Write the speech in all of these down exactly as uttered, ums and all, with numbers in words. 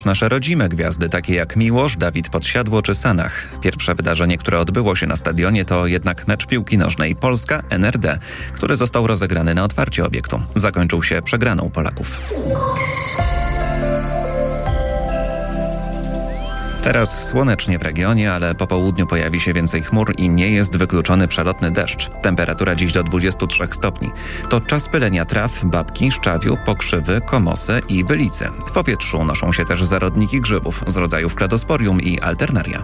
Nasze rodzime gwiazdy, takie jak Miłosz, Dawid Podsiadło czy Sanach. Pierwsze wydarzenie, które odbyło się na stadionie, to jednak mecz piłki nożnej Polska N R D, który został rozegrany na otwarcie obiektu. Zakończył się przegraną Polaków. Teraz słonecznie w regionie, ale po południu pojawi się więcej chmur i nie jest wykluczony przelotny deszcz. Temperatura dziś do dwudziestu trzech stopni. To czas pylenia traw, babki, szczawiu, pokrzywy, komosy i bylicy. W powietrzu unoszą się też zarodniki grzybów z rodzajów kladosporium i alternaria.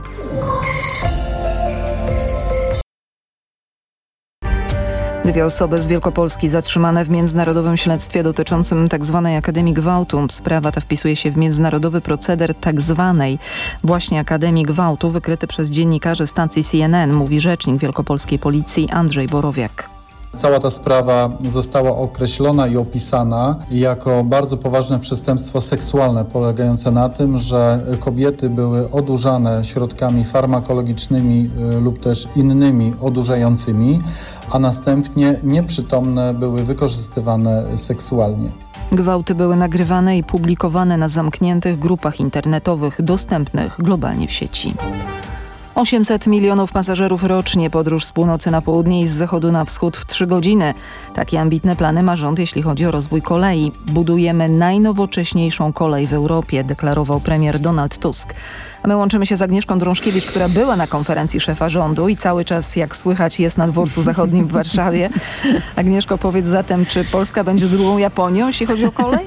Dwie osoby z Wielkopolski zatrzymane w międzynarodowym śledztwie dotyczącym tzw. Akademii Gwałtu. Sprawa ta wpisuje się w międzynarodowy proceder tzw. właśnie Akademii Gwałtu wykryty przez dziennikarzy stacji C N N, mówi rzecznik wielkopolskiej policji Andrzej Borowiak. Cała ta sprawa została określona i opisana jako bardzo poważne przestępstwo seksualne, polegające na tym, że kobiety były odurzane środkami farmakologicznymi lub też innymi odurzającymi, a następnie nieprzytomne były wykorzystywane seksualnie. Gwałty były nagrywane i publikowane na zamkniętych grupach internetowych dostępnych globalnie w sieci. osiemset milionów pasażerów rocznie, podróż z północy na południe i z zachodu na wschód w trzy godziny. Takie ambitne plany ma rząd, jeśli chodzi o rozwój kolei. Budujemy najnowocześniejszą kolej w Europie, deklarował premier Donald Tusk. A my łączymy się z Agnieszką Drążkiewicz, która była na konferencji szefa rządu i cały czas, jak słychać, jest na dworcu zachodnim w Warszawie. Agnieszko, powiedz zatem, czy Polska będzie drugą Japonią, jeśli chodzi o kolej?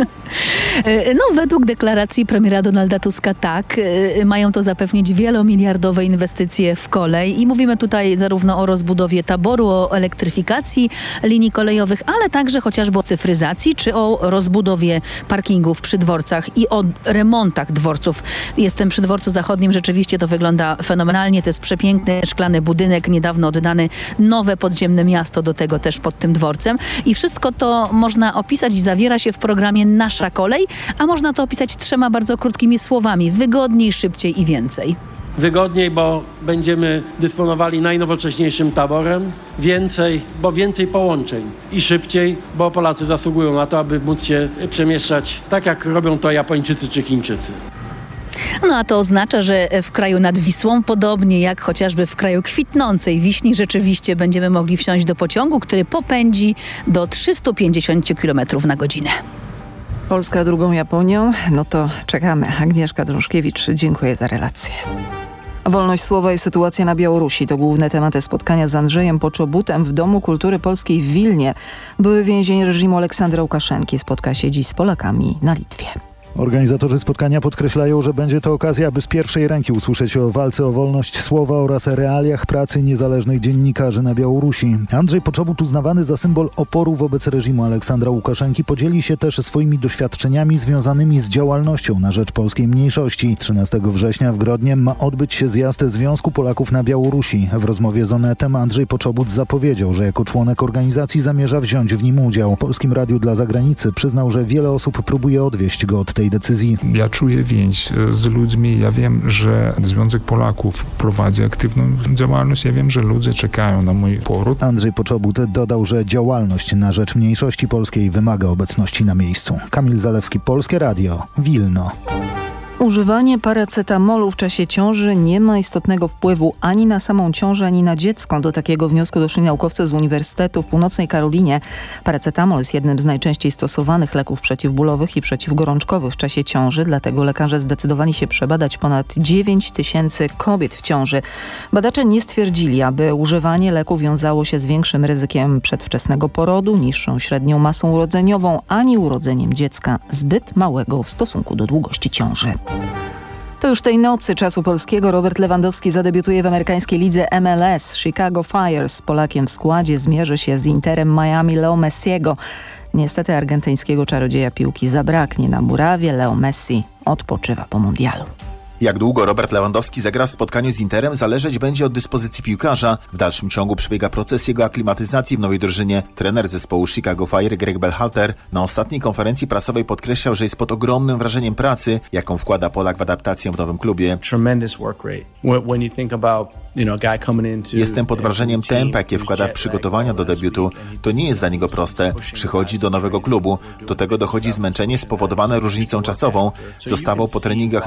No, według deklaracji premiera Donalda Tuska tak. Mają to zapewnić wielomiliardowe inwestycje w kolej i mówimy tutaj zarówno o rozbudowie taboru, o elektryfikacji linii kolejowych, ale także chociażby o cyfryzacji, czy o rozbudowie parkingów przy dworcach i o remontach dworców. Jestem przy dworcu zachodnim, rzeczywiście to wygląda fenomenalnie. To jest przepiękny, szklany budynek, niedawno oddany, nowe podziemne miasto do tego też pod tym dworcem. I wszystko to można opisać i zawiera się w programie Nasza Kolej, a można to opisać trzema bardzo krótkimi słowami. Wygodniej, szybciej i więcej. Wygodniej, bo będziemy dysponowali najnowocześniejszym taborem. Więcej, bo więcej połączeń. I szybciej, bo Polacy zasługują na to, aby móc się przemieszczać tak, jak robią to Japończycy czy Chińczycy. No a to oznacza, że w kraju nad Wisłą, podobnie jak chociażby w kraju kwitnącej Wiśni, rzeczywiście będziemy mogli wsiąść do pociągu, który popędzi do trzystu pięćdziesięciu kilometrów na godzinę. Polska drugą Japonią? No to czekamy. Agnieszka Drążkiewicz, dziękuję za relację. Wolność słowa i sytuacja na Białorusi to główne tematy spotkania z Andrzejem Poczobutem w Domu Kultury Polskiej w Wilnie. Były więzień reżimu Aleksandra Łukaszenki spotka się dziś z Polakami na Litwie. Organizatorzy spotkania podkreślają, że będzie to okazja, aby z pierwszej ręki usłyszeć o walce o wolność słowa oraz realiach pracy niezależnych dziennikarzy na Białorusi. Andrzej Poczobut, uznawany za symbol oporu wobec reżimu Aleksandra Łukaszenki, podzieli się też swoimi doświadczeniami związanymi z działalnością na rzecz polskiej mniejszości. trzynastego września w Grodnie ma odbyć się zjazd Związku Polaków na Białorusi. W rozmowie z Onetem Andrzej Poczobut zapowiedział, że jako członek organizacji zamierza wziąć w nim udział. Polskim Radiu dla Zagranicy przyznał, że wiele osób próbuje odwieść go od tej decyzji. Ja czuję więź z ludźmi. Ja wiem, że Związek Polaków prowadzi aktywną działalność. Ja wiem, że ludzie czekają na mój powrót. Andrzej Poczobut dodał, że działalność na rzecz mniejszości polskiej wymaga obecności na miejscu. Kamil Zalewski, Polskie Radio, Wilno. Używanie paracetamolu w czasie ciąży nie ma istotnego wpływu ani na samą ciążę, ani na dziecko. Do takiego wniosku doszli naukowcy z Uniwersytetu w Północnej Karolinie. Paracetamol jest jednym z najczęściej stosowanych leków przeciwbólowych i przeciwgorączkowych w czasie ciąży, dlatego lekarze zdecydowali się przebadać ponad dziewięć tysięcy kobiet w ciąży. Badacze nie stwierdzili, aby używanie leku wiązało się z większym ryzykiem przedwczesnego porodu, niższą średnią masą urodzeniową, ani urodzeniem dziecka zbyt małego w stosunku do długości ciąży. To już tej nocy czasu polskiego Robert Lewandowski zadebiutuje w amerykańskiej lidze M L S. Chicago Fire z Polakiem w składzie zmierzy się z Interem Miami Leo Messiego. Niestety argentyńskiego czarodzieja piłki zabraknie na murawie. Leo Messi odpoczywa po mundialu. Jak długo Robert Lewandowski zagra w spotkaniu z Interem, zależeć będzie od dyspozycji piłkarza. W dalszym ciągu przebiega proces jego aklimatyzacji w nowej drużynie. Trener zespołu Chicago Fire Greg Berhalter na ostatniej konferencji prasowej podkreślał, że jest pod ogromnym wrażeniem pracy, jaką wkłada Polak w adaptację w nowym klubie. Jestem pod wrażeniem tempa, jakie wkłada w przygotowania do debiutu. To nie jest dla niego proste. Przychodzi do nowego klubu. Do tego dochodzi zmęczenie spowodowane różnicą czasową. Zostawał po treningach